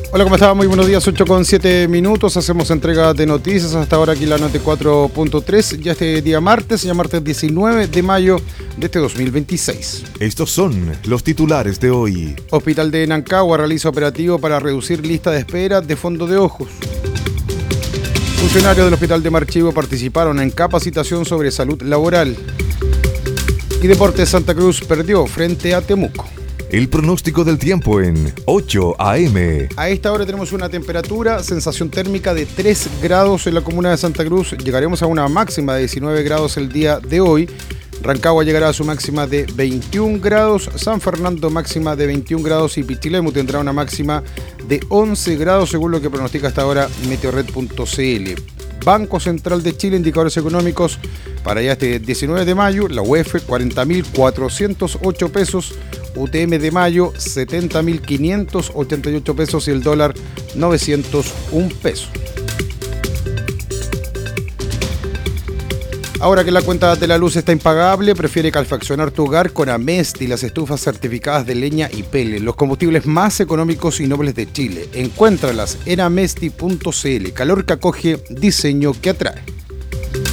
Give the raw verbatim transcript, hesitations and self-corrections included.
Hola, ¿cómo están? Muy buenos días, ocho con siete minutos. Hacemos entrega de noticias hasta ahora aquí en la Noti cuatro punto tres. Ya este día martes, ya martes diecinueve de mayo de este dos mil veintiséis. Estos son los titulares de hoy. Hospital de Nancagua realiza operativo para reducir lista de espera de fondo de ojos. Funcionarios del Hospital de Marchivo participaron en capacitación sobre salud laboral. Y Deportes Santa Cruz perdió frente a Temuco. El pronóstico del tiempo en ocho a eme. A esta hora tenemos una temperatura, sensación térmica de tres grados en la comuna de Santa Cruz. Llegaremos a una máxima de diecinueve grados el día de hoy. Rancagua llegará a su máxima de veintiún grados. San Fernando máxima de veintiún grados. Y Pichilemu tendrá una máxima de once grados según lo que pronostica hasta ahora Meteorred punto ce ele. Banco Central de Chile, indicadores económicos para ya este diecinueve de mayo. La U E F cuarenta mil cuatrocientos ocho pesos. U T M de mayo setenta mil quinientos ochenta y ocho pesos y el dólar novecientos un pesos. Ahora que la cuenta de la luz está impagable, prefiere calefaccionar tu hogar con Amesti, las estufas certificadas de leña y pele, los combustibles más económicos y nobles de Chile. Encuéntralas en amesti punto ce ele. Calor que acoge, diseño que atrae.